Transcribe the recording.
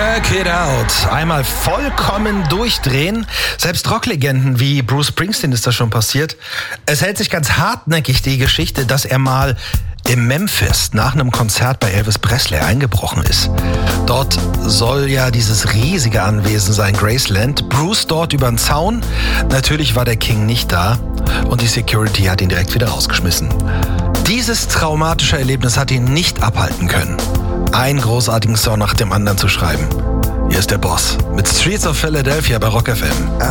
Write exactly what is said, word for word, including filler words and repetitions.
Check it out. Einmal vollkommen durchdrehen. Selbst Rocklegenden wie Bruce Springsteen ist das schon passiert. Es hält sich ganz hartnäckig die Geschichte, dass er mal im Memphis nach einem Konzert bei Elvis Presley eingebrochen ist. Dort soll ja dieses riesige Anwesen sein, Graceland. Bruce dort über den Zaun. Natürlich war der King nicht da und die Security hat ihn direkt wieder rausgeschmissen. Dieses traumatische Erlebnis hat ihn nicht abhalten können, einen großartigen Song nach dem anderen zu schreiben. Hier ist der Boss mit Streets of Philadelphia bei Rock F M.